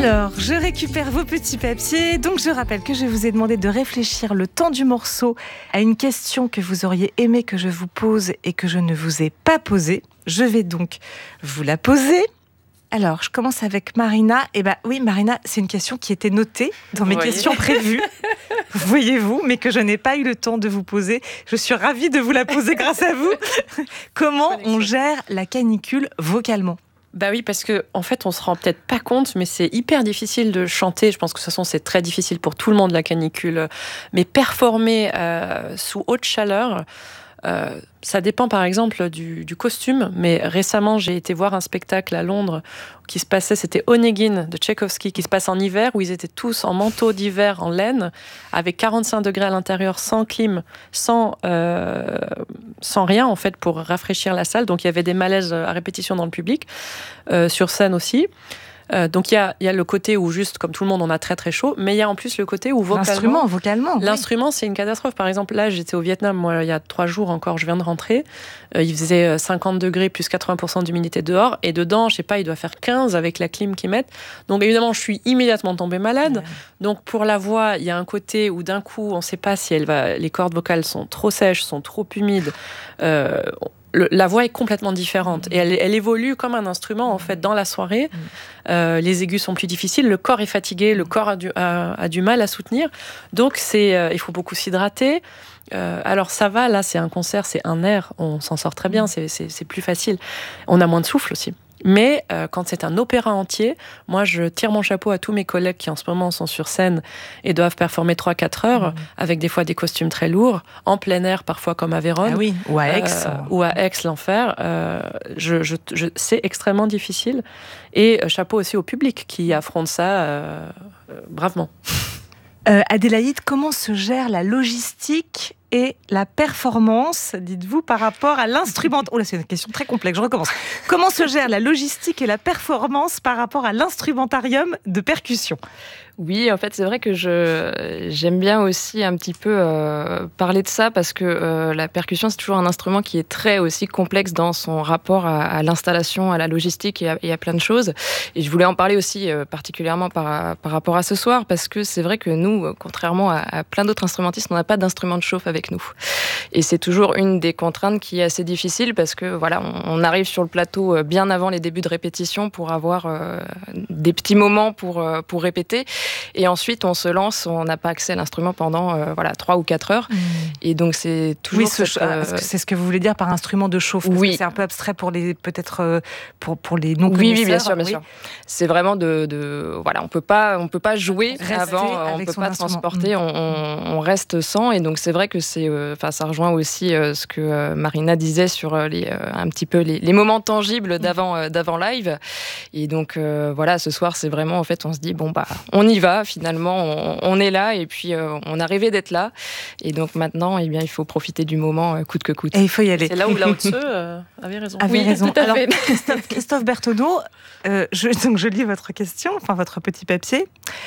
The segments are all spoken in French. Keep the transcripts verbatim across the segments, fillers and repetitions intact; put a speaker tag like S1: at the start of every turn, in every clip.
S1: Alors, je récupère vos petits papiers. Donc, je rappelle que je vous ai demandé de réfléchir le temps du morceau à une question que vous auriez aimé que je vous pose et que je ne vous ai pas posée. Je vais donc vous la poser. Alors, je commence avec Marina. Eh bien, oui, Marina, c'est une question qui était notée dans mes questions prévues, voyez-vous, mais que je n'ai pas eu le temps de vous poser. Je suis ravie de vous la poser grâce à vous. Comment on gère la canicule vocalement ?
S2: Bah oui, parce que en fait, on se rend peut-être pas compte, mais c'est hyper difficile de chanter. Je pense que de toute façon, c'est très difficile pour tout le monde, la canicule. Mais performer euh, sous haute chaleur, euh, ça dépend par exemple du, du costume. Mais récemment, j'ai été voir un spectacle à Londres qui se passait, c'était Onegin de Tchaïkovski, qui se passe en hiver, où ils étaient tous en manteau d'hiver en laine, avec quarante-cinq degrés à l'intérieur, sans clim, sans, euh, sans rien en fait pour rafraîchir la salle. Donc il y avait des malaises à répétition dans le public, euh, sur scène aussi. Euh, donc il y a, y a le côté où juste, comme tout le monde, on a très très chaud, mais il y a en plus le côté où vocalement...
S1: L'instrument, vocalement.
S2: L'instrument, oui. C'est une catastrophe. Par exemple, là, j'étais au Vietnam, moi, il y a trois jours encore, je viens de rentrer. Euh, il faisait cinquante degrés, plus quatre-vingts pour cent d'humidité dehors, et dedans, je sais pas, il doit faire quinze avec la clim qu'ils mettent. Donc évidemment, je suis immédiatement tombée malade. Ouais. Donc pour la voix, il y a un côté où d'un coup, on sait pas si elle va... les cordes vocales sont trop sèches, sont trop humides. Euh... Le, la voix est complètement différente et elle, elle évolue comme un instrument en fait dans la soirée. Euh, les aigus sont plus difficiles, le corps est fatigué, le corps a du, a, a du mal à soutenir. Donc c'est, euh, il faut beaucoup s'hydrater. Euh, alors ça va, là c'est un concert, c'est un air, on s'en sort très bien, c'est, c'est, c'est plus facile. On a moins de souffle aussi. Mais euh, quand c'est un opéra entier, moi je tire mon chapeau à tous mes collègues qui en ce moment sont sur scène et doivent performer trois à quatre heures, mmh. avec des fois des costumes très lourds, en plein air parfois comme à Vérone.
S1: Ah oui, ou à Aix.
S2: Euh, ou à Aix, l'enfer. Euh, je, je, je, c'est extrêmement difficile. Et euh, chapeau aussi au public qui affronte ça euh, euh, bravement.
S1: Euh, Adélaïde, comment se gère la logistique et la performance, dites-vous, par rapport à l'instrument... Oh là, c'est une question très complexe, je recommence. Comment se gère la logistique et la performance par rapport à l'instrumentarium de percussion ?
S3: Oui, en fait, c'est vrai que je, j'aime bien aussi un petit peu euh, parler de ça parce que euh, la percussion, c'est toujours un instrument qui est très aussi complexe dans son rapport à, à l'installation, à la logistique et à, et à plein de choses. Et je voulais en parler aussi euh, particulièrement par, par rapport à ce soir parce que c'est vrai que nous, contrairement à, à plein d'autres instrumentistes, on n'a pas d'instrument de chauffe avec nous. Et c'est toujours une des contraintes qui est assez difficile parce que voilà, on, on arrive sur le plateau bien avant les débuts de répétition pour avoir euh, des petits moments pour, euh, pour répéter. Et ensuite, on se lance, on n'a pas accès à l'instrument pendant euh, voilà, trois ou quatre heures. Mmh. Et donc, c'est toujours...
S1: Oui, ce, cette, euh... c'est ce que vous voulez dire par instrument de chauffe. Parce oui. que c'est un peu abstrait pour les, peut-être euh, pour, pour les non-connaisseurs.
S3: Oui, oui, bien sûr, bien oui. sûr. C'est vraiment de... de voilà, on peut pas, on peut pas jouer Rester avant, on ne peut pas transporter, mmh. on, on reste sans. Et donc, c'est vrai que c'est... Enfin, euh, ça rejoint aussi euh, ce que euh, Marina disait sur euh, les, euh, un petit peu les, les moments tangibles d'avant, euh, d'avant live. Et donc, euh, voilà, ce soir, c'est vraiment, en fait, on se dit, bon, bah, on y va. Finalement, on, on est là et puis euh, on a rêvé d'être là. Et donc maintenant, eh bien, il faut profiter du moment euh, coûte que coûte.
S1: Et il faut y aller.
S2: C'est là où Lao Tse euh, avait raison.
S1: Avait
S2: oui,
S1: raison.
S2: Tout à
S1: Alors,
S2: fait.
S1: Christophe, Christophe Bertonneau, euh, je, donc je lis votre question, enfin votre petit papier.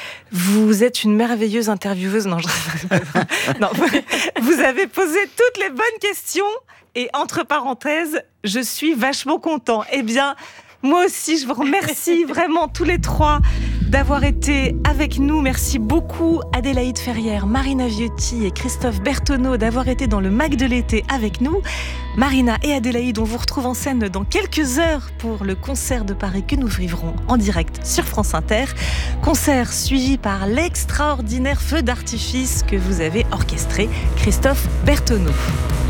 S1: Vous êtes une merveilleuse intervieweuse. Non, je... non, vous avez posé toutes les bonnes questions et entre parenthèses, je suis vachement content. Eh bien, moi aussi, je vous remercie vraiment tous les trois d'avoir été avec nous. Merci beaucoup Adélaïde Ferrière, Marina Viotti et Christophe Bertonneau d'avoir été dans le Mac de l'été avec nous. Marina et Adélaïde, on vous retrouve en scène dans quelques heures pour le concert de Paris que nous vivrons en direct sur France Inter. Concert suivi par l'extraordinaire feu d'artifice que vous avez orchestré, Christophe Bertonneau.